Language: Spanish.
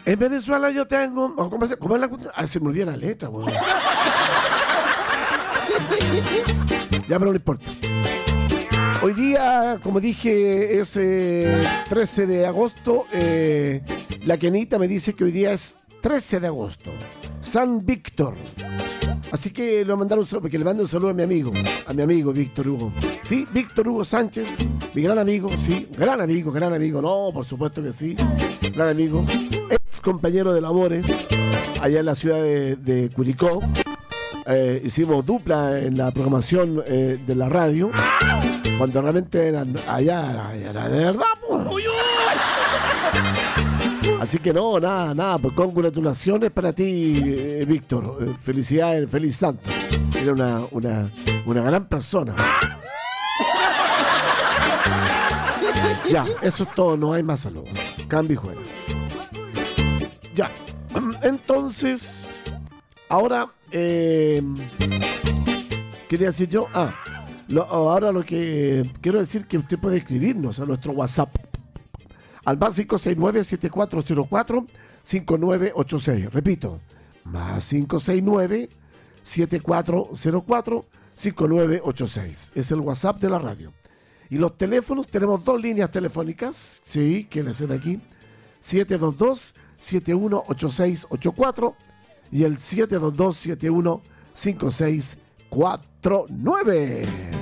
En Venezuela yo tengo... ¿Cómo es la cosa? Se me olvidó la letra, weón. Ya, pero no importa. Hoy día, como dije, es 13 de agosto. La Kenita me dice que hoy día es 13 de agosto. San Víctor. Así que le voy a mandar un saludo, porque le mando un saludo a mi amigo Víctor Hugo. Sí, Víctor Hugo Sánchez, mi gran amigo, sí, gran amigo, no, por supuesto que sí, gran amigo, ex compañero de labores, allá en la ciudad de Curicó. Hicimos dupla en la programación de la radio, cuando realmente allá era de verdad, pues. Así que no, nada, pues congratulaciones para ti, Víctor. Felicidades, feliz santo. Era una gran persona. Ya, eso es todo, no hay más saludos. Cambio y juega. Ya, entonces, ahora, quería decir yo, ahora lo que quiero decir que usted puede escribirnos a nuestro WhatsApp. Al más 569-7404-5986. Repito, más 569-7404-5986. Es el WhatsApp de la radio. Y los teléfonos, tenemos 2 líneas telefónicas. Sí, quieren ser aquí. 722-718684 y el 722-715649.